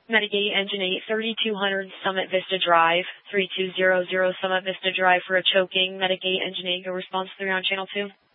Metagate Engine 8, 3200 Summit Vista Drive, 3200 Summit Vista Drive for a choking. Metagate Engine 8, go response 3 on channel 2.